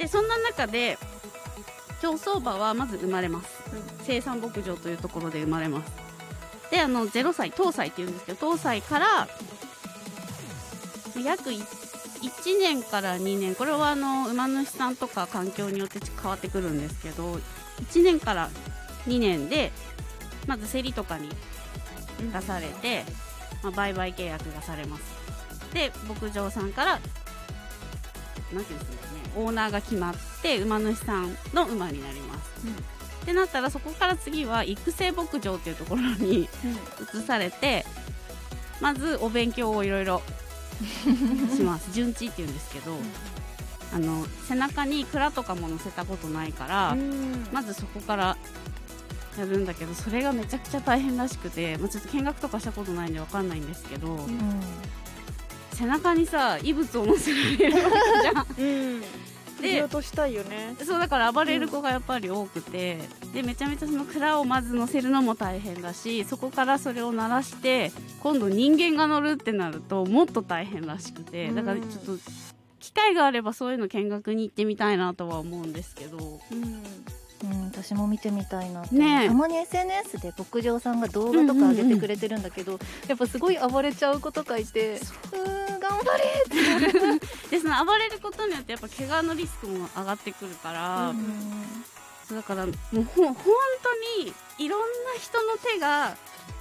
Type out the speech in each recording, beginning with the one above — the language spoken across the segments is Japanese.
でそんな中で競走馬はまず生まれます、生産牧場というところで生まれます。で0歳東歳っていうんですけど、東歳から約1年から2年、これは馬主さんとか環境によって変わってくるんですけど、1年から2年でまず競りとかに出されて、売買契約がされます。で牧場さんからなんていうんですかね、オーナーが決まって馬主さんの馬になります、ってなったら、そこから次は育成牧場っていうところに移されて、まずお勉強をいろいろします。順地っていうんですけど、背中に蔵とかも乗せたことないから、まずそこからやるんだけど、それがめちゃくちゃ大変らしくて、ちょっと見学とかしたことないんで分かんないんですけど、背中にさ異物を乗せられるわけじゃん、 で落としたいよね。 そうだから暴れる子がやっぱり多くて、でめちゃめちゃその蔵をまず乗せるのも大変だし、そこからそれを鳴らして今度人間が乗るってなるともっと大変らしくて、だからちょっと機会があればそういうの見学に行ってみたいなとは思うんですけど、 私も見てみたいなって、たまに SNS で牧場さんが動画とか上げてくれてるんだけど、やっぱすごい暴れちゃう子とかいて、頑張れってなるでその暴れることによってやっぱ怪我のリスクも上がってくるから、そうだからもう本当にいろんな人の手が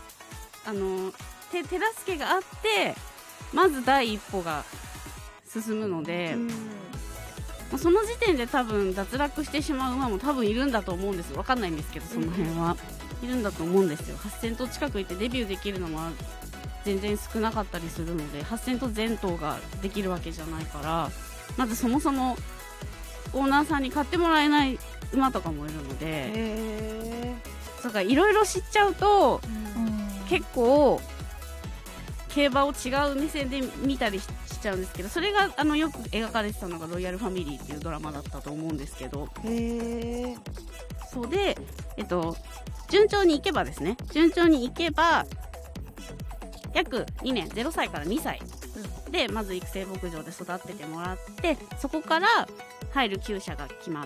手助けがあってまず第一歩が進むので、その時点で多分脱落してしまう馬も多分いるんだと思うんですよ。分かんないんですけど、その辺はいるんだと思うんですよ。8000頭近くいてデビューできるのは全然少なかったりするので、8000頭全頭ができるわけじゃないから、まずそもそもオーナーさんに買ってもらえない馬とかもいるので、だからいろいろ知っちゃうと、結構競馬を違う目線で見たりしちゃうんですけど、それがよく描かれてたのがロイヤルファミリーっていうドラマだったと思うんですけど、そうで、順調にいけばですね、順調にいけば約2年、0歳から2歳でまず育成牧場で育ててもらって、そこから入る厩舎が決まって、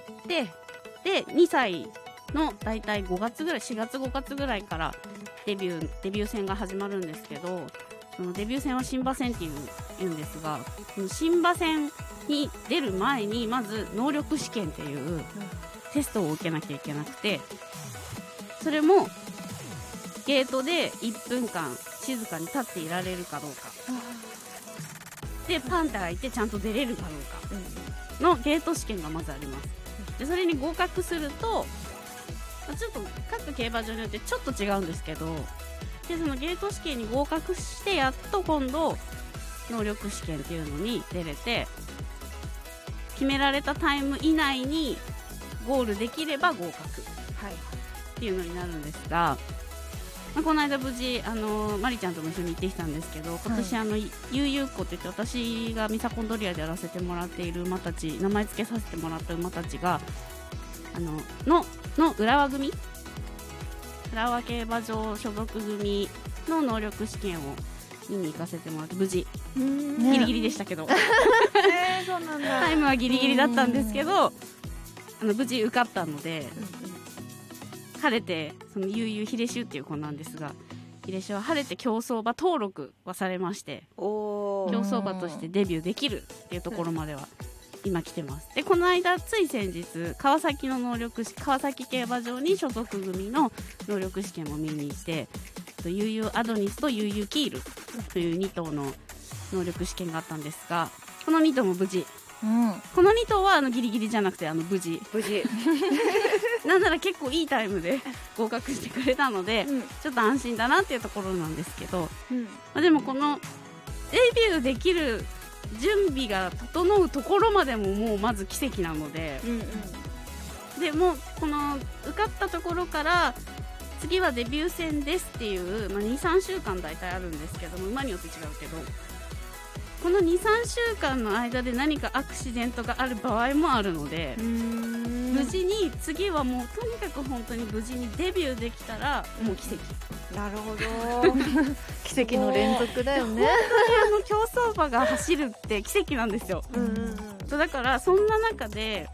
で2歳のだいたい5月ぐらい、4月5月ぐらいからデビュー戦が始まるんですけど、そのデビュー戦は新馬戦っていうんですが、新馬戦に出る前にまず能力試験っていうテストを受けなきゃいけなくて、それもゲートで1分間静かに立っていられるかどうかで、パンタがいてちゃんと出れるかどうかのゲート試験がまずあります。でそれに合格すると、ちょっと各競馬場によってちょっと違うんですけど、でそのゲート試験に合格してやっと今度能力試験っていうのに出れて、決められたタイム以内にゴールできれば合格っていうのになるんですが、この間無事マリちゃんとも一緒に行ってきたんですけど、今年悠々子って言って、私がミサコンドリアでやらせてもらっている馬たち、名前付けさせてもらった馬たちがの浦和組、浦和競馬場所属組の能力試験を見に行かせてもらって、無事ギリギリでしたけどそうなんだ。 タイムはギリギリだったんですけど、無事受かったので、晴れて、その悠々秀秀っていう子なんですが、秀秀は晴れて競走馬登録はされまして、競走馬としてデビューできるっていうところまでは今来てます。でこの間つい先日川崎競馬場に所属組の能力試験も見に行って、悠々アドニスと悠々キールという2頭の能力試験があったんですが、この2頭も無事、この2頭はギリギリじゃなくて無事なんなら結構いいタイムで合格してくれたので、ちょっと安心だなっていうところなんですけど、でもこのデビューできる準備が整うところまでももうまず奇跡なので、でもうこの受かったところから次はデビュー戦ですっていう、2、3週間大体あるんですけども、馬によって違うけど、この 2,3 週間の間で何かアクシデントがある場合もあるので、無事に次はもうとにかく本当に無事にデビューできたらもう奇跡。 なるほど奇跡の連続だよね。 本当に競走馬が走るって奇跡なんですよ。だからそんな中で